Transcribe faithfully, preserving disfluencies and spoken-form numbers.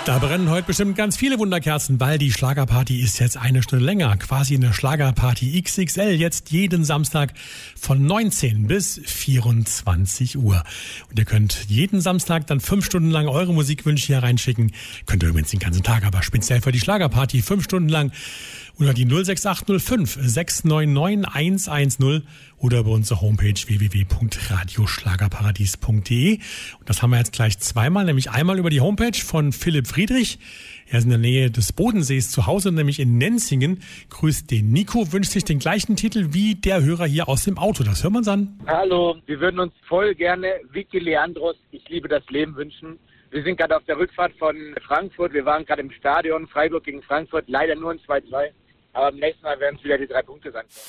Da brennen heute bestimmt ganz viele Wunderkerzen, weil die Schlagerparty ist jetzt eine Stunde länger. Quasi eine Schlagerparty X X L, jetzt jeden Samstag von neunzehn bis vierundzwanzig Uhr. Und ihr könnt jeden Samstag dann fünf Stunden lang eure Musikwünsche hier reinschicken. Könnt ihr übrigens den ganzen Tag, aber speziell für die Schlagerparty fünf Stunden lang unter die null sechs acht null fünf sechs neun neun eins eins null oder über unsere Homepage w w w punkt radioschlagerparadies punkt d e. Und das haben wir jetzt gleich zweimal, nämlich einmal über die Homepage von Philipp Friedrich. Er ist in der Nähe des Bodensees zu Hause, nämlich in Nenzingen. Grüßt den Nico, wünscht sich den gleichen Titel wie der Hörer hier aus dem Auto. Das hört man an. Hallo, wir würden uns voll gerne Vicky Leandros, Ich liebe das Leben wünschen. Wir sind gerade auf der Rückfahrt von Frankfurt. Wir waren gerade im Stadion, Freiburg gegen Frankfurt. Leider nur ein zwei zwei. Aber beim nächsten Mal werden es wieder die drei Punkte sein.